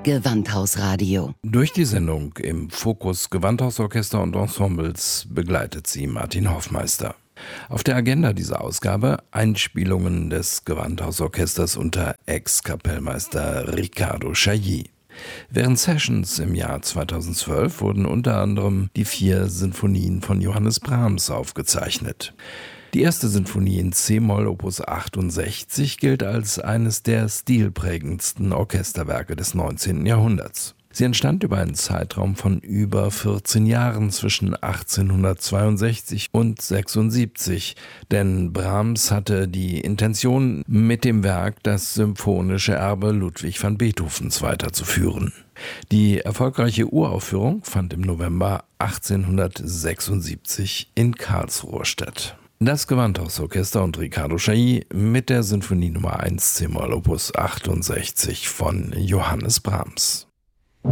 Gewandhausradio. Durch die Sendung im Fokus Gewandhausorchester und Ensembles begleitet sie Martin Hoffmeister. Auf der Agenda dieser Ausgabe Einspielungen des Gewandhausorchesters unter Ex-Kapellmeister Riccardo Chailly. Während Sessions im Jahr 2012 wurden unter anderem die 4 Sinfonien von Johannes Brahms aufgezeichnet. Die erste Sinfonie in c-Moll Opus 68 gilt als eines der stilprägendsten Orchesterwerke des 19. Jahrhunderts. Sie entstand über einen Zeitraum von über 14 Jahren zwischen 1862 und 76, denn Brahms hatte die Intention, mit dem Werk das symphonische Erbe Ludwig van Beethovens weiterzuführen. Die erfolgreiche Uraufführung fand im November 1876 in Karlsruhe statt. Das Gewandhausorchester und Riccardo Chailly mit der Sinfonie Nummer 1 c-Moll Opus 68 von Johannes Brahms.